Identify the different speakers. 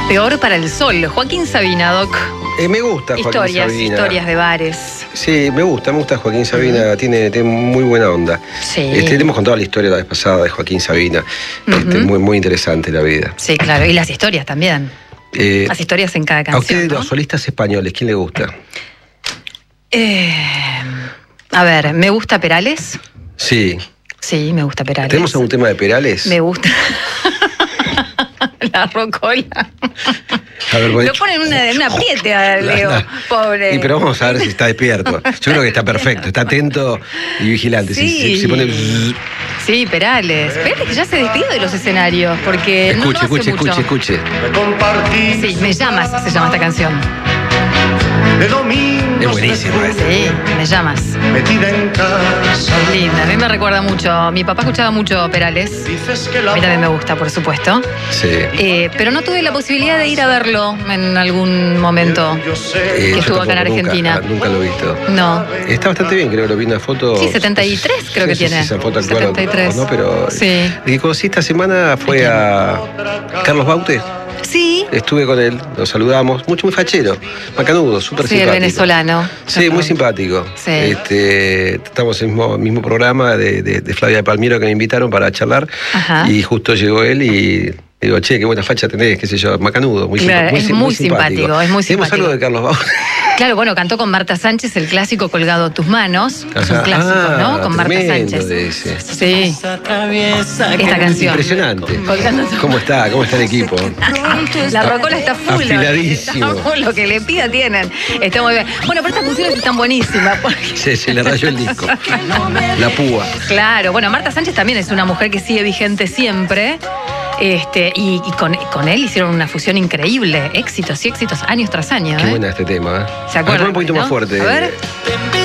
Speaker 1: Peor para el sol. Joaquín Sabina, Doc.
Speaker 2: Me gusta Joaquín Sabina.
Speaker 1: Historias de bares.
Speaker 2: Sí, me gusta Joaquín Sabina, tiene muy buena onda.
Speaker 1: Sí.
Speaker 2: Le hemos contado la historia la vez pasada de Joaquín Sabina. Muy interesante la vida.
Speaker 1: Sí, claro, y las historias también. Las historias en cada canción.
Speaker 2: A ustedes,
Speaker 1: ¿no?
Speaker 2: los solistas españoles, ¿quién le gusta?
Speaker 1: A ver, ¿me gusta Perales?
Speaker 2: Sí.
Speaker 1: Sí, me gusta Perales.
Speaker 2: ¿Tenemos algún tema de Perales?
Speaker 1: Me gusta. La rocola.
Speaker 2: A ver,
Speaker 1: lo ponen en una apriete a Leo, pobre.
Speaker 2: Pero vamos a ver si está despierto. Yo creo que está perfecto, está atento y vigilante.
Speaker 1: Sí.
Speaker 2: Si pone...
Speaker 1: Sí, Perales. Perales que ya se despidió de los escenarios, porque
Speaker 2: Escuche.
Speaker 1: Sí, Me llamas, se llama esta canción.
Speaker 2: Es buenísimo.
Speaker 1: Sí, Me llamas.
Speaker 3: Metida en casa.
Speaker 1: Linda, a mí me recuerda mucho. Mi papá escuchaba mucho Perales. A mí también me gusta, por supuesto.
Speaker 2: Sí.
Speaker 1: Pero no tuve la posibilidad de ir a verlo en algún momento que estuvo acá en Argentina.
Speaker 2: Nunca lo he visto.
Speaker 1: No.
Speaker 2: Está bastante bien, creo que lo vi en una foto.
Speaker 1: Sí, 73 creo que tiene.
Speaker 2: Sí, esa foto actual,
Speaker 1: 73.
Speaker 2: ¿no? Pero
Speaker 1: sí.
Speaker 2: El que conocí esta semana fue a Carlos Baute.
Speaker 1: Sí.
Speaker 2: Estuve con él, lo saludamos, muy fachero, macanudo, súper simpático.
Speaker 1: Sí, el venezolano.
Speaker 2: Sí, muy simpático.
Speaker 1: Sí.
Speaker 2: Estamos en el mismo programa de Flavia de Palmiro que me invitaron para charlar.
Speaker 1: Ajá.
Speaker 2: Y justo llegó él y digo, che, qué buena facha tenés, qué sé yo, macanudo, muy
Speaker 1: claro, es muy simpático. Es muy simpático.
Speaker 2: Tenemos algo de Carlos Baute.
Speaker 1: Claro, bueno, cantó con Marta Sánchez el clásico Colgado a tus manos. Es un clásico, ¿no? Con Marta Sánchez. Sí. Esta canción.
Speaker 2: Impresionante. ¿Cómo está el equipo?
Speaker 1: La rocola está full.
Speaker 2: Afiladísimo.
Speaker 1: Está full, lo que le pida tienen. Está muy bien. Bueno, pero estas funciones están buenísimas. Porque...
Speaker 2: Se le rayó el disco. La púa.
Speaker 1: Claro, bueno, Marta Sánchez también es una mujer que sigue vigente siempre. Y con él hicieron una fusión increíble. Éxitos y éxitos, años tras años.
Speaker 2: Qué buena este tema.
Speaker 1: ¿Se acuerdan?
Speaker 2: Un poquito más fuerte.
Speaker 1: A ver.